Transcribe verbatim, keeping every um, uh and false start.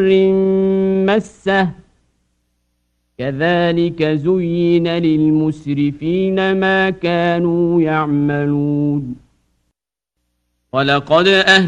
مسه كذلك زين للمسرفين ما كانوا يعملون ولقد أهل